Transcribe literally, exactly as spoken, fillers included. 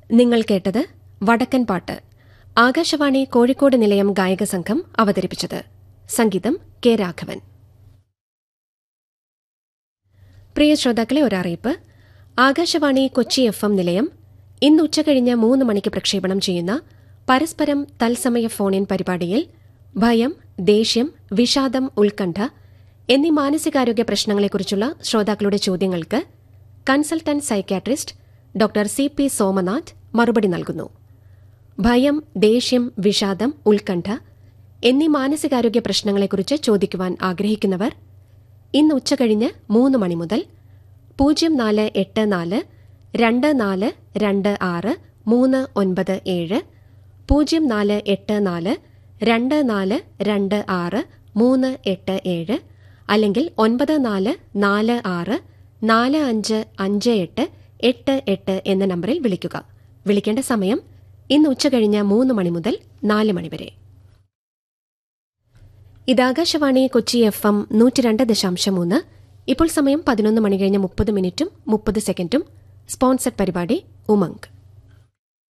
നിങ്ങൾ കേട്ടത് വടക്കൻ പാട്ട്. ആകാശവാണി കോഴിക്കോട് നിലയം ഗായക സംഘം അവതരിപ്പിച്ചത്. സംഗീതം കെ രാഘവൻ. പ്രിയ ശ്രോതാക്കളെ, ഒരറിയിപ്പ്. ആകാശവാണി കൊച്ചി എഫ് എം നിലയം ഇന്ന് ഉച്ചകഴിഞ്ഞ് മൂന്ന് മണിക്ക് പ്രക്ഷേപണം ചെയ്യുന്ന പരസ്പരം തത്സമയ ഫോണിൻ പരിപാടിയിൽ ഭയം, ദേഷ്യം, വിഷാദം, ഉത്കണ്ഠ എന്നീ മാനസികാരോഗ്യ പ്രശ്നങ്ങളെക്കുറിച്ചുള്ള ശ്രോതാക്കളുടെ ചോദ്യങ്ങൾക്ക് consultant psychiatrist doctor C P Somnath മറുപടി നൽകുന്നു. ഭയം, ദേഷ്യം, വിഷാദം, ഉത്കണ്ഠ എന്നീ മാനസികാരോഗ്യ പ്രശ്നങ്ങളെക്കുറിച്ച് ചോദിക്കുവാൻ ആഗ്രഹിക്കുന്നവർ ഇന്ന് ഉച്ചകഴിഞ്ഞ് മൂന്ന് മണി മുതൽ പൂജ്യം നാല് എട്ട് നാല് രണ്ട് നാല് രണ്ട് ആറ് മൂന്ന് ഒൻപത് ഏഴ്, പൂജ്യം നാല് എട്ട് നാല് രണ്ട് നാല് രണ്ട് ആറ് മൂന്ന് എട്ട് ഏഴ്, അല്ലെങ്കിൽ ഒൻപത് നാല് നാല് ആറ് നാല് അഞ്ച് അഞ്ച് എട്ട് എട്ട് എട്ട് എന്ന നമ്പറിൽ വിളിക്കുക. വിളിക്കേണ്ട സമയം ഇന്ന് ഉച്ചകഴിഞ്ഞ് മൂന്ന് മണി മുതൽ നാല് മണിവരെ. ഇത് ആകാശവാണി കൊച്ചി എഫ് എം നൂറ്റി രണ്ട് ദശാംശം മൂന്ന്. ഇപ്പോൾ സമയം പതിനൊന്ന് മണി കഴിഞ്ഞ് മുപ്പത് മിനിറ്റും മുപ്പത് സെക്കൻഡും. സ്പോൺസർഡ് പരിപാടി ഉമംഗ്.